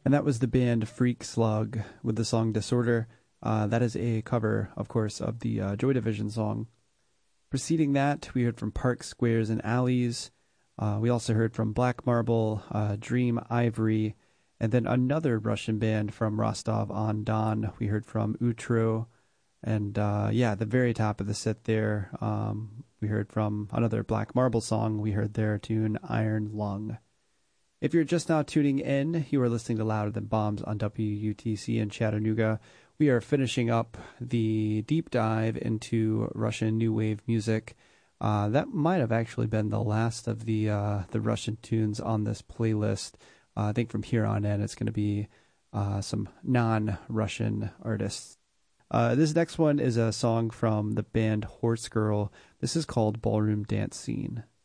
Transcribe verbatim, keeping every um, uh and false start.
And that was the band Freak Slug with the song Disorder. Uh, that is a cover, of course, of the uh, Joy Division song. Preceding that, we heard from Park Squares and Alleys. Uh, we also heard from Black Marble, uh, Dream Ivory, and then another Russian band from Rostov-on-Don. We heard from Utro. And uh, yeah, at the very top of the set there, um, we heard from another Black Marble song. We heard their tune Iron Lung. If you're just now tuning in, you are listening to Louder Than Bombs on W U T C in Chattanooga. We are finishing up the deep dive into Russian new wave music. Uh, that might have actually been the last of the uh, the Russian tunes on this playlist. Uh, I think from here on in, it's going to be uh, some non-Russian artists. Uh, this next one is a song from the band Horse Girl. This is called Ballroom Dance Scene.